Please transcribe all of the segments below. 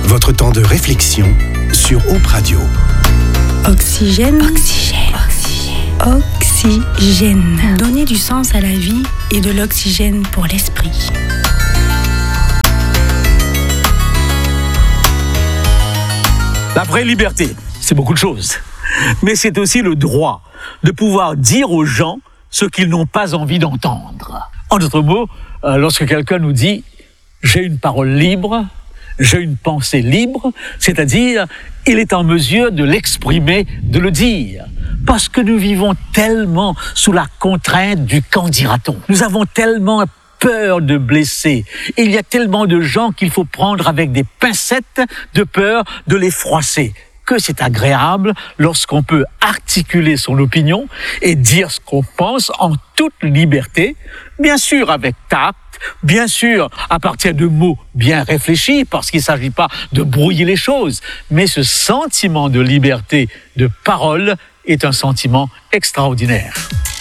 Votre temps de réflexion sur Hope Radio. Oxygène. Donner du sens à la vie et de l'oxygène pour l'esprit. La vraie liberté, c'est beaucoup de choses. Mais c'est aussi le droit de pouvoir dire aux gens ce qu'ils n'ont pas envie d'entendre. En d'autres mots, lorsque quelqu'un nous dit « j'ai une parole libre », j'ai une pensée libre, c'est-à-dire, il est en mesure de l'exprimer, de le dire. Parce que nous vivons tellement sous la contrainte du « qu'en dira-t-on ». Nous avons tellement peur de blesser. Il y a tellement de gens qu'il faut prendre avec des pincettes de peur de les froisser. Que c'est agréable lorsqu'on peut articuler son opinion et dire ce qu'on pense en toute liberté, bien sûr avec tact, bien sûr à partir de mots bien réfléchis, parce qu'il ne s'agit pas de brouiller les choses, mais ce sentiment de liberté de parole est un sentiment extraordinaire.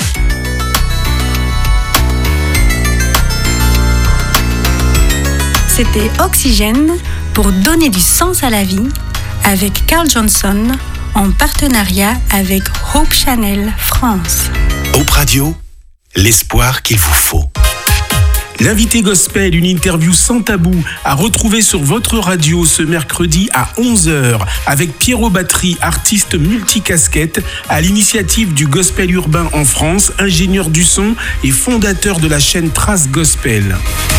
C'était Oxygène pour donner du sens à la vie avec Carl Johnson en partenariat avec Hope Channel France. Hope Radio, l'espoir qu'il vous faut. L'invité gospel, une interview sans tabou à retrouver sur votre radio ce mercredi à 11h avec Pierrot Battery, artiste multicasquette à l'initiative du gospel urbain en France, ingénieur du son et fondateur de la chaîne Trace Gospel.